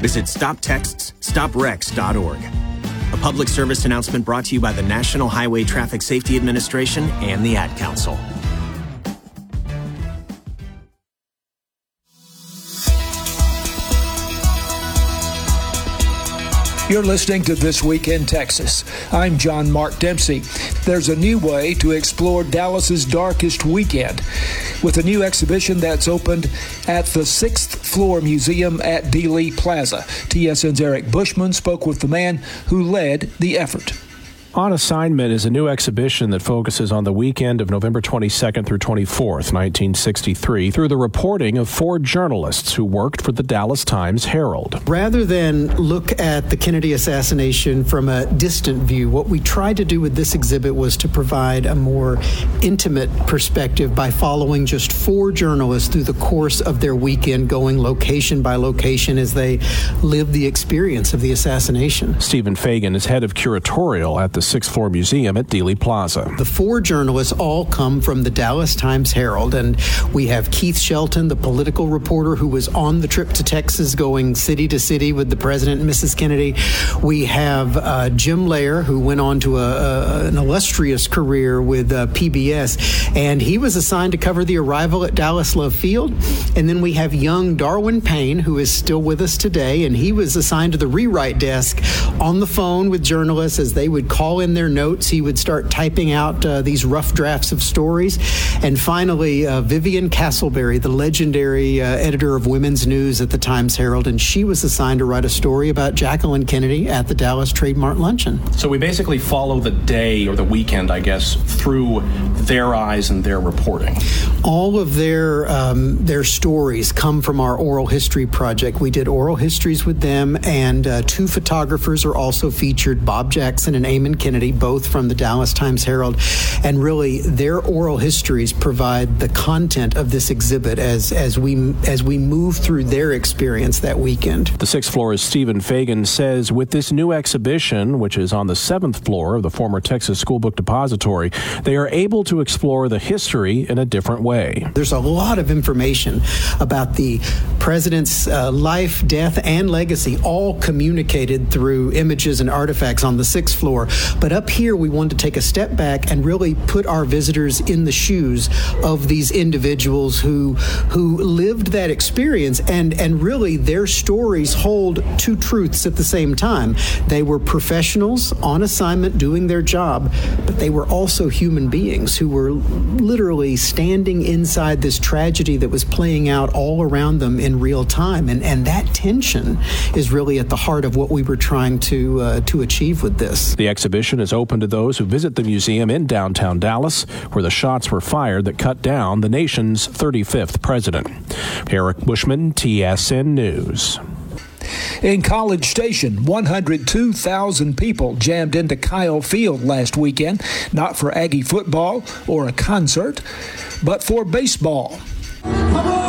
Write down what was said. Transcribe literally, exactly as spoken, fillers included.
Visit stop texts stop wrecks dot org. A public service announcement brought to you by the National Highway Traffic Safety Administration and the Ad Council. You're listening to This Week in Texas. I'm John Mark Dempsey. There's a new way to explore Dallas's darkest weekend with a new exhibition that's opened at the sixth floor museum at Dealey Plaza. T S N's Eric Bushman spoke with the man who led the effort. On Assignment is a new exhibition that focuses on the weekend of November twenty-second through twenty-fourth, nineteen sixty-three, through the reporting of four journalists who worked for the Dallas Times-Herald. Rather than look at the Kennedy assassination from a distant view, what we tried to do with this exhibit was to provide a more intimate perspective by following just four journalists through the course of their weekend, going location by location as they lived the experience of the assassination. Stephen Fagan is head of curatorial at the sixth floor museum at Dealey Plaza. The four journalists all come from the Dallas Times-Herald, and we have Keith Shelton, the political reporter who was on the trip to Texas going city to city with the president and Missus Kennedy. We have uh, Jim Lehrer, who went on to a, a, an illustrious career with uh, P B S, and he was assigned to cover the arrival at Dallas Love Field. And then we have young Darwin Payne, who is still with us today, and he was assigned to the rewrite desk on the phone with journalists as they would call in their notes. He would start typing out uh, these rough drafts of stories. And finally, uh, Vivian Castleberry, the legendary uh, editor of Women's News at the Times-Herald, and she was assigned to write a story about Jacqueline Kennedy at the Dallas Trademark Luncheon. So we basically follow the day or the weekend, I guess, through their eyes and their reporting. All of their um, their stories come from our oral history project. We did oral histories with them, and uh, two photographers are also featured, Bob Jackson and Eamon Kennedy, both from the Dallas Times-Herald. And really, their oral histories provide the content of this exhibit as, as, we, as we move through their experience that weekend. The sixth floor, as Stephen Fagan says, with this new exhibition, which is on the seventh floor of the former Texas School Book Depository, they are able to explore the history in a different way. There's a lot of information about the president's uh, life, death, and legacy, all communicated through images and artifacts on the sixth floor. But up here, we wanted to take a step back and really put our visitors in the shoes of these individuals who who lived that experience, and, and really their stories hold two truths at the same time. They were professionals on assignment doing their job, but they were also human beings who were literally standing inside this tragedy that was playing out all around them in real time. And, and that tension is really at the heart of what we were trying to, uh, to achieve with this. The exhibition is open to those who visit the museum in downtown Dallas, where the shots were fired that cut down the nation's thirty-fifth president. Eric Bushman, T S N News. In College Station, one hundred two thousand people jammed into Kyle Field last weekend, not for Aggie football or a concert, but for baseball.